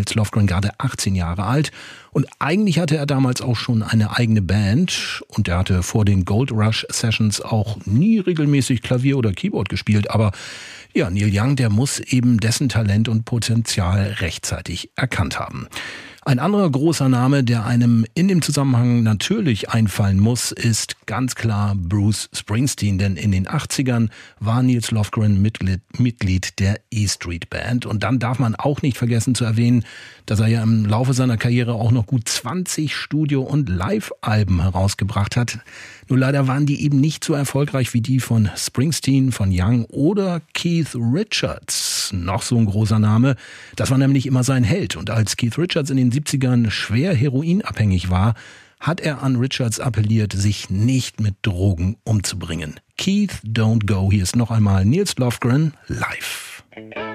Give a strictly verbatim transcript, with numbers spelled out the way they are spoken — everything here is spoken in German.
Nils Lofgren gerade achtzehn Jahre alt und eigentlich hatte er damals auch schon eine eigene Band und er hatte vor den Gold Rush Sessions auch nie regelmäßig Klavier oder Keyboard gespielt, aber ja, Neil Young, der muss eben dessen Talent und Potenzial rechtzeitig erkannt haben. Ein anderer großer Name, der einem in dem Zusammenhang natürlich einfallen muss, ist ganz klar Bruce Springsteen. Denn in den achtzigern war Nils Lofgren Mitglied, Mitglied der E Street Band. Und dann darf man auch nicht vergessen zu erwähnen, dass er ja im Laufe seiner Karriere auch noch gut zwanzig Studio- und Live-Alben herausgebracht hat. Nur leider waren die eben nicht so erfolgreich wie die von Springsteen, von Young oder Keith Richards. Noch so ein großer Name. Das war nämlich immer sein Held. Und als Keith Richards in den siebzigern schwer heroinabhängig war, hat er an Richards appelliert, sich nicht mit Drogen umzubringen. Keith, don't go. Hier ist noch einmal Nils Lofgren live.